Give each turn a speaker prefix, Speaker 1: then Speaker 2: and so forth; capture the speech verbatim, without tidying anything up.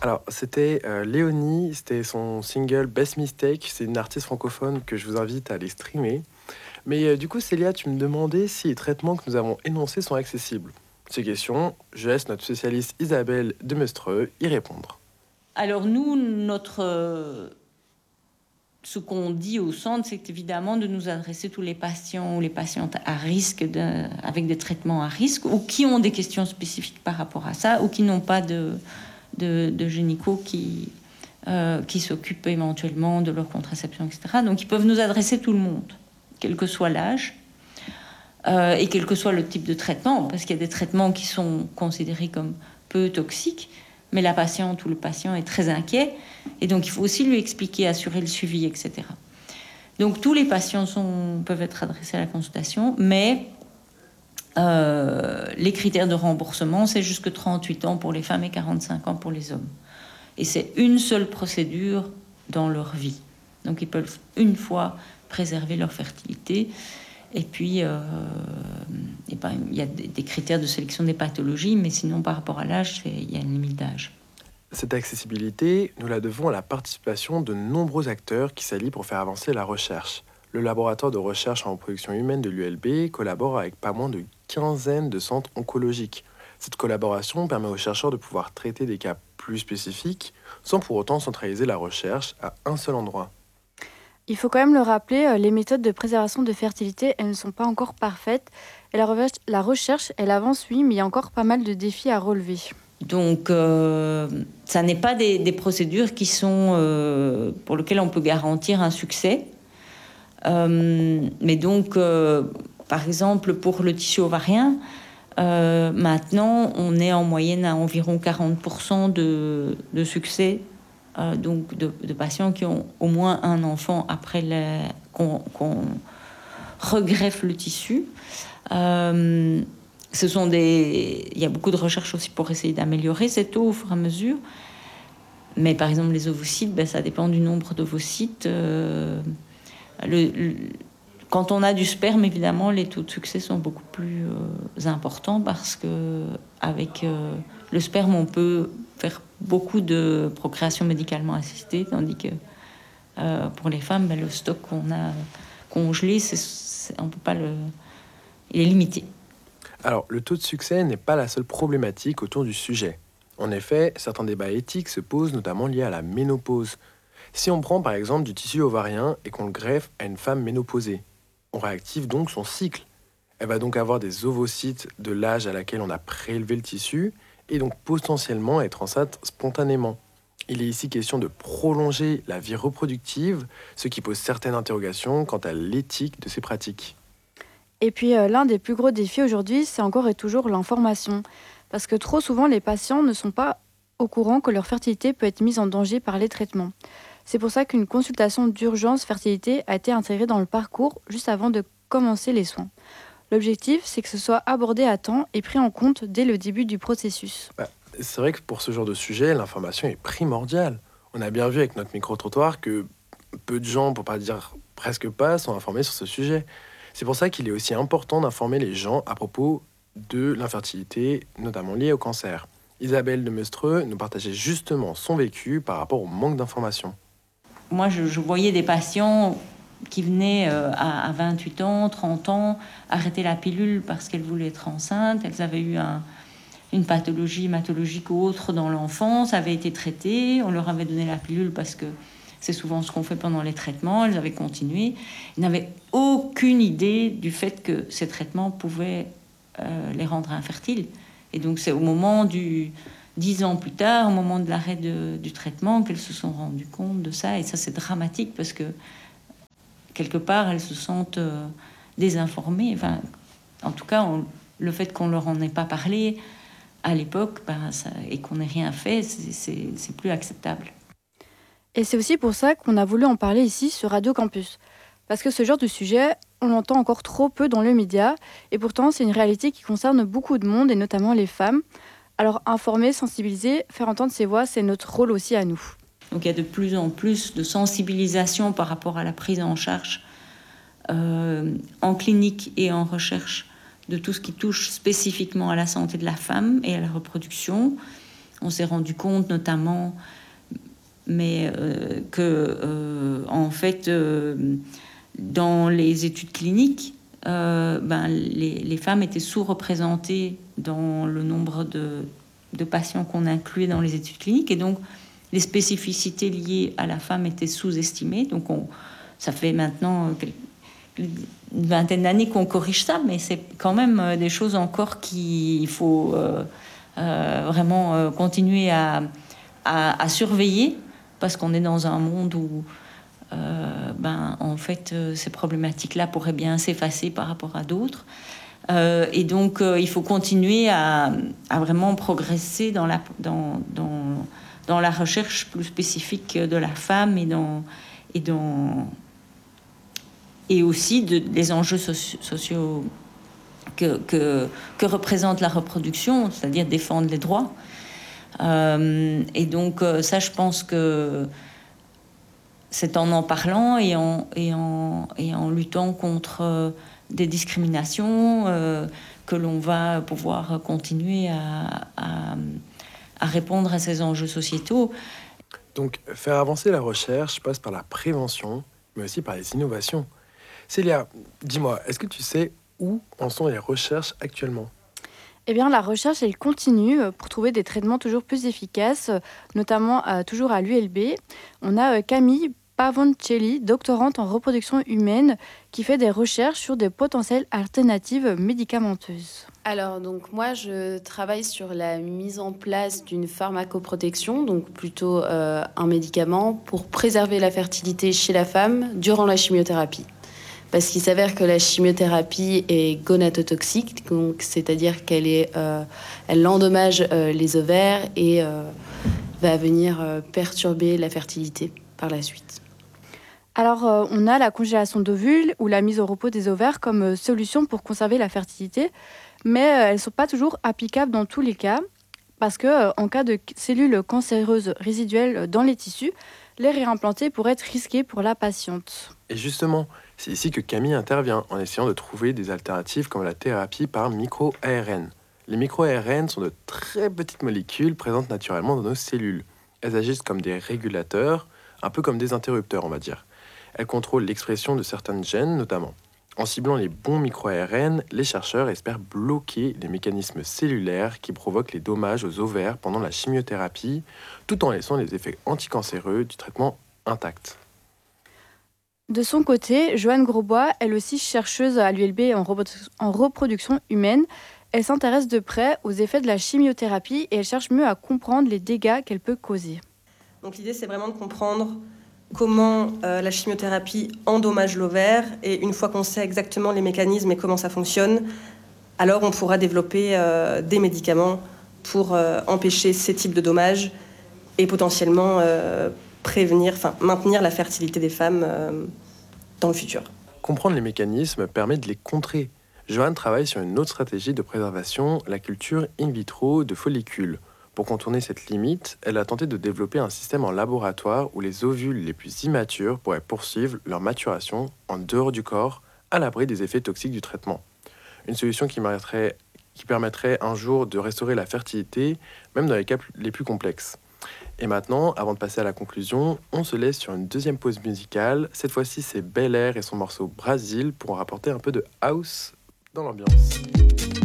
Speaker 1: Alors, c'était euh, Léonie, c'était son single Best Mistake. C'est une artiste francophone que je vous invite à aller streamer. Mais euh, du coup, Célia, tu me demandais si les traitements que nous avons énoncés sont accessibles. Ces questions, je laisse notre spécialiste Isabelle Demestreux y répondre.
Speaker 2: Alors nous, notre, euh, ce qu'on dit au centre, c'est évidemment de nous adresser tous les patients ou les patientes à risque, de, avec des traitements à risque, ou qui ont des questions spécifiques par rapport à ça, ou qui n'ont pas de, de, de gynéco qui, euh, qui s'occupent éventuellement de leur contraception, et cetera. Donc ils peuvent nous adresser tout le monde, quel que soit l'âge. Euh, et quel que soit le type de traitement, parce qu'il y a des traitements qui sont considérés comme peu toxiques, mais la patiente ou le patient est très inquiet, et donc il faut aussi lui expliquer, assurer le suivi, et cetera. Donc tous les patients sont, peuvent être adressés à la consultation, mais euh, les critères de remboursement, c'est jusque trente-huit ans pour les femmes et quarante-cinq ans pour les hommes. Et c'est une seule procédure dans leur vie. Donc ils peuvent une fois préserver leur fertilité. Et puis, euh, et ben, il y a des, des critères de sélection des pathologies, mais sinon, par rapport à l'âge, il y a une limite d'âge.
Speaker 1: Cette accessibilité, nous la devons à la participation de nombreux acteurs qui s'allient pour faire avancer la recherche. Le laboratoire de recherche en reproduction humaine de l'U L B collabore avec pas moins de quinzaine de centres oncologiques. Cette collaboration permet aux chercheurs de pouvoir traiter des cas plus spécifiques sans pour autant centraliser la recherche à un seul endroit.
Speaker 3: Il faut quand même le rappeler, euh, les méthodes de préservation de fertilité, elles ne sont pas encore parfaites. Et la, recherche, la recherche, elle avance, oui, mais il y a encore pas mal de défis à relever.
Speaker 2: Donc, euh, ça n'est pas des, des procédures qui sont, euh, pour lesquelles on peut garantir un succès. Euh, mais donc, euh, par exemple, pour le tissu ovarien, euh, maintenant, on est en moyenne à environ quarante pour cent de, de succès. Euh, donc de, de patients qui ont au moins un enfant après la, qu'on, qu'on regreffe le tissu. Euh, ce sont des, il y a beaucoup de recherches aussi pour essayer d'améliorer ces taux au fur et à mesure. Mais par exemple, les ovocytes, ben, ça dépend du nombre d'ovocytes. Euh, le, le, quand on a du sperme, évidemment, les taux de succès sont beaucoup plus euh, importants parce que avec euh, le sperme, on peut faire beaucoup de procréation médicalement assistée, tandis que euh, pour les femmes, ben, le stock qu'on a congelé, c'est, c'est, on peut pas le, il est limité.
Speaker 1: Alors, le taux de succès n'est pas la seule problématique autour du sujet. En effet, certains débats éthiques se posent notamment liés à la ménopause. Si on prend par exemple du tissu ovarien et qu'on le greffe à une femme ménopausée, on réactive donc son cycle. Elle va donc avoir des ovocytes de l'âge à laquelle on a prélevé le tissu et donc potentiellement être enceinte spontanément. Il est ici question de prolonger la vie reproductive, ce qui pose certaines interrogations quant à l'éthique de ces pratiques.
Speaker 3: Et puis, euh, l'un des plus gros défis aujourd'hui, c'est encore et toujours l'information. Parce que trop souvent, les patients ne sont pas au courant que leur fertilité peut être mise en danger par les traitements. C'est pour ça qu'une consultation d'urgence fertilité a été intégrée dans le parcours juste avant de commencer les soins. L'objectif, c'est que ce soit abordé à temps et pris en compte dès le début du processus.
Speaker 1: Bah, c'est vrai que pour ce genre de sujet, l'information est primordiale. On a bien vu avec notre micro-trottoir que peu de gens, pour pas dire presque pas, sont informés sur ce sujet. C'est pour ça qu'il est aussi important d'informer les gens à propos de l'infertilité, notamment liée au cancer. Isabelle de Mestreux nous partageait justement son vécu par rapport au manque d'information.
Speaker 2: Moi, je, je voyais des patients qui venaient euh, à, à vingt-huit ans, trente ans, arrêter la pilule parce qu'elles voulaient être enceintes. Elles avaient eu un, une pathologie hématologique ou autre dans l'enfance, avaient été traitées. On leur avait donné la pilule parce que c'est souvent ce qu'on fait pendant les traitements. Elles avaient continué. Ils n'avaient aucune idée du fait que ces traitements pouvaient euh, les rendre infertiles. Et donc, c'est au moment du... Dix ans plus tard, au moment de l'arrêt de, du traitement, qu'elles se sont rendues compte de ça. Et ça, c'est dramatique parce que, quelque part, elles se sentent euh, désinformées. Enfin, en tout cas, on, le fait qu'on leur en ait pas parlé à l'époque ben, ça, et qu'on n'ait rien fait, c'est, c'est, c'est plus acceptable.
Speaker 3: Et c'est aussi pour ça qu'on a voulu en parler ici sur Radio Campus. Parce que ce genre de sujet, on l'entend encore trop peu dans le média. Et pourtant, c'est une réalité qui concerne beaucoup de monde, et notamment les femmes. Alors informer, sensibiliser, faire entendre ces voix, c'est notre rôle aussi à nous.
Speaker 2: Donc il y a de plus en plus de sensibilisation par rapport à la prise en charge euh, en clinique et en recherche de tout ce qui touche spécifiquement à la santé de la femme et à la reproduction. on s'est rendu compte notamment mais euh, que euh, en fait euh, dans les études cliniques euh, ben, les, les femmes étaient sous-représentées dans le nombre de, de patients qu'on incluait dans les études cliniques, et donc les spécificités liées à la femme étaient sous-estimées. Donc on, ça fait maintenant une vingtaine d'années qu'on corrige ça, mais c'est quand même des choses encore qu'il faut euh, euh, vraiment euh, continuer à, à, à surveiller, parce qu'on est dans un monde où euh, ben, en fait ces problématiques-là pourraient bien s'effacer par rapport à d'autres. Euh, et donc euh, il faut continuer à, à vraiment progresser dans la, dans, dans, dans la recherche plus spécifique de la femme, et dans... Et dans et aussi de, des enjeux soci- sociaux que, que, que représente la reproduction, c'est-à-dire défendre les droits. Euh, et donc euh, ça, je pense que c'est en en parlant et en, et en, et en luttant contre euh, des discriminations euh, que l'on va pouvoir continuer à, à, à répondre à ces enjeux sociétaux.
Speaker 1: Donc, faire avancer la recherche passe par la prévention, mais aussi par les innovations. Célia, dis-moi, est-ce que tu sais où en sont les recherches actuellement ?
Speaker 3: Eh bien, la recherche, elle continue euh, pour trouver des traitements toujours plus efficaces, euh, notamment euh, toujours à l'U L B. On a euh, Camille Pavoncelli, doctorante en reproduction humaine, qui fait des recherches sur des potentielles alternatives médicamenteuses.
Speaker 4: Alors, donc moi, je travaille sur la mise en place d'une pharmacoprotection, donc plutôt euh, un médicament pour préserver la fertilité chez la femme durant la chimiothérapie. Parce qu'il s'avère que la chimiothérapie est gonatotoxique, donc c'est-à-dire qu'elle est, euh, elle endommage euh, les ovaires et euh, va venir euh, perturber la fertilité par la suite.
Speaker 3: Alors, euh, on a la congélation d'ovules ou la mise au repos des ovaires comme euh, solution pour conserver la fertilité, mais euh, elles ne sont pas toujours applicables dans tous les cas, parce que euh, en cas de cellules cancéreuses résiduelles dans les tissus, les réimplanter pourrait être risqué pour la patiente.
Speaker 1: Et justement, c'est ici que Camille intervient en essayant de trouver des alternatives comme la thérapie par micro-A R N. Les micro-A R N sont de très petites molécules présentes naturellement dans nos cellules. Elles agissent comme des régulateurs, un peu comme des interrupteurs, on va dire. Elles contrôlent l'expression de certains gènes notamment. En ciblant les bons micro-A R N, les chercheurs espèrent bloquer les mécanismes cellulaires qui provoquent les dommages aux ovaires pendant la chimiothérapie, tout en laissant les effets anticancéreux du traitement intacts.
Speaker 3: De son côté, Joanne Grosbois, elle aussi chercheuse à l'U L B en, reprodu- en reproduction humaine, elle s'intéresse de près aux effets de la chimiothérapie et elle cherche mieux à comprendre les dégâts qu'elle peut causer.
Speaker 5: Donc l'idée, c'est vraiment de comprendre comment euh, la chimiothérapie endommage l'ovaire, et une fois qu'on sait exactement les mécanismes et comment ça fonctionne, alors on pourra développer euh, des médicaments pour euh, empêcher ces types de dommages et potentiellement euh, prévenir, enfin maintenir la fertilité des femmes euh, dans le futur.
Speaker 1: Comprendre les mécanismes permet de les contrer. Joanne travaille sur une autre stratégie de préservation, la culture in vitro de follicules. Pour contourner cette limite, elle a tenté de développer un système en laboratoire où les ovules les plus immatures pourraient poursuivre leur maturation en dehors du corps, à l'abri des effets toxiques du traitement. Une solution qui permettrait, qui permettrait un jour de restaurer la fertilité, même dans les cas les plus complexes. Et maintenant, avant de passer à la conclusion, on se laisse sur une deuxième pause musicale. Cette fois-ci, c'est Bel Air et son morceau Brasil pour rapporter un peu de house dans l'ambiance.